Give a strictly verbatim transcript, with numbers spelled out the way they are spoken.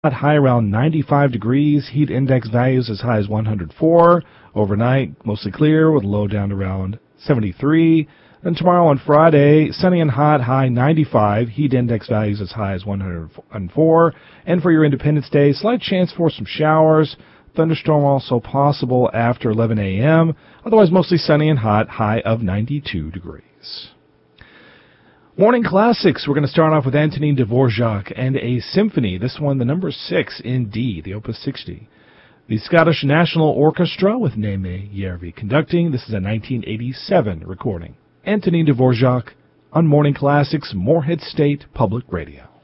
high around ninety-five degrees. Heat index values as high as one hundred four. Overnight, mostly clear with a low down to around seventy-three. And tomorrow on Friday, sunny and hot, high ninety-five. Heat index values as high as one hundred four. And for your Independence Day, slight chance for some showers. Thunderstorm also possible after eleven a.m. Otherwise, mostly sunny and hot, high of ninety-two degrees. Morning Classics, we're going to start off with Antonin Dvorak and a symphony. This one, the number six in D, the Opus sixty. The Scottish National Orchestra with Neme Järvi conducting. This is a nineteen eighty-seven recording. Antonin Dvorak on Morning Classics, Morehead State Public Radio.